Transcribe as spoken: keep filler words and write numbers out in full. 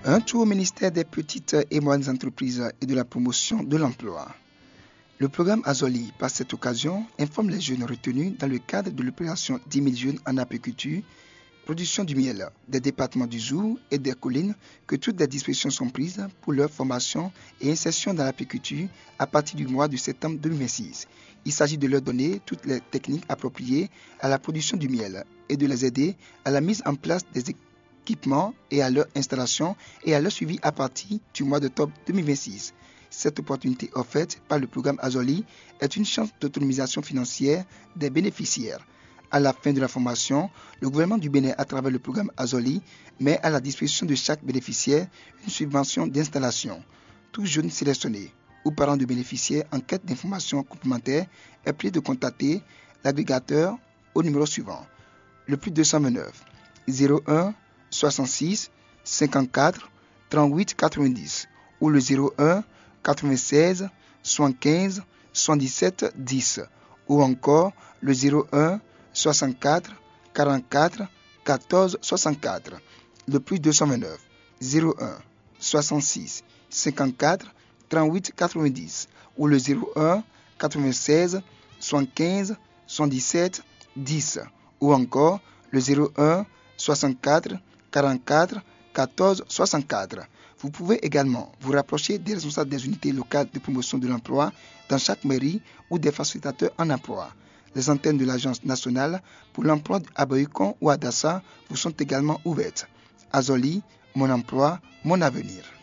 Un tour au ministère des petites et moyennes entreprises et de la promotion de l'emploi. Le programme Azoli, par cette occasion, informe les jeunes retenus dans le cadre de l'opération dix mille jeunes en apiculture, production du miel des départements du Zour et des collines que toutes les dispositions sont prises pour leur formation et insertion dans l'apiculture à partir du mois de septembre deux mille vingt-six. Il s'agit de leur donner toutes les techniques appropriées à la production du miel et de les aider à la mise en place des équipements et à leur installation et à leur suivi à partir du mois d'octobre deux mille vingt-six. Cette opportunité offerte par le programme Azoli est une chance d'autonomisation financière des bénéficiaires. À la fin de la formation, le gouvernement du Bénin, à travers le programme Azoli, met à la disposition de chaque bénéficiaire une subvention d'installation. Tout jeune sélectionné ou parent de bénéficiaires en quête d'informations complémentaires est prié de contacter l'agrégateur au numéro suivant, le plus deux cent vingt-neuf zéro un soixante-six cinquante-quatre trente-huit quatre-vingt-dix ou le zéro un quatre-vingt-seize soixante-quinze soixante-dix-sept dix ou encore le zéro un soixante-quatre quarante-quatre quatorze soixante-quatre, le plus deux cent vingt-neuf zéro un soixante-six cinquante-quatre trente-huit quatre-vingt-dix ou le zéro un quatre-vingt-seize soixante-quinze soixante-dix-sept dix ou encore le zéro un soixante-quatre quarante-quatre quatorze soixante-quatre. Vous pouvez également vous rapprocher des responsables des unités locales de promotion de l'emploi dans chaque mairie ou des facilitateurs en emploi. Les antennes de l'Agence nationale pour l'emploi à Boycon ou à Dassa vous sont également ouvertes. Azoli, mon emploi, mon avenir.